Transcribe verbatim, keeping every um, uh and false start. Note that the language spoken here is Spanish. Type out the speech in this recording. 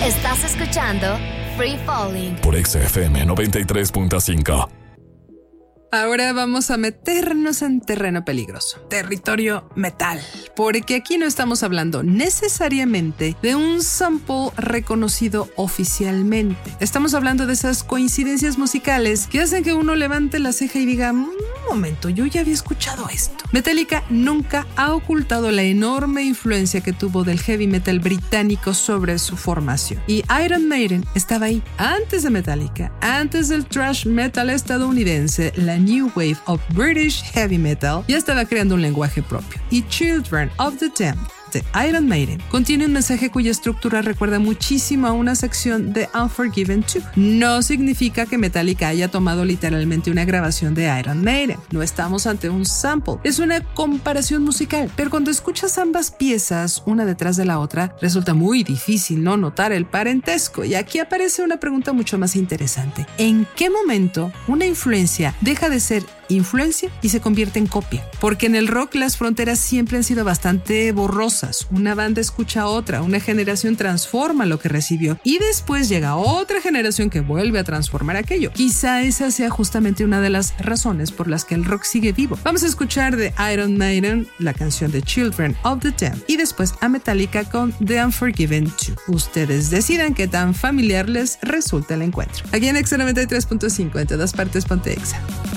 Estás escuchando Free Falling por X F M noventa y tres punto cinco. Ahora vamos a meternos en terreno peligroso, territorio metal, porque aquí no estamos hablando necesariamente de un sample reconocido oficialmente. Estamos hablando de esas coincidencias musicales que hacen que uno levante la ceja y diga, un momento, yo ya había escuchado esto. Metallica nunca ha ocultado la enorme influencia que tuvo del heavy metal británico sobre su formación. Y Iron Maiden estaba ahí antes de Metallica, antes del thrash metal estadounidense, la New Wave of British Heavy Metal ya estaba creando un lenguaje propio. Y Children of the Damned de Iron Maiden contiene un mensaje cuya estructura recuerda muchísimo a una sección de Unforgiven dos. No significa que Metallica haya tomado literalmente una grabación de Iron Maiden. No estamos ante un sample. Es una comparación musical. Pero cuando escuchas ambas piezas, una detrás de la otra, resulta muy difícil no notar el parentesco. Y aquí aparece una pregunta mucho más interesante. ¿En qué momento una influencia deja de ser influencia y se convierte en copia? Porque en el rock las fronteras siempre han sido bastante borrosas. Una banda escucha a otra, una generación transforma lo que recibió y después llega otra generación que vuelve a transformar aquello. Quizá esa sea justamente una de las razones por las que el rock sigue vivo. Vamos a escuchar de Iron Maiden la canción de Children of the Damned y después a Metallica con The Unforgiven dos. Ustedes decidan qué tan familiar les resulta el encuentro. Aquí en X noventa y tres punto cinco, en todas partes ponte Exa.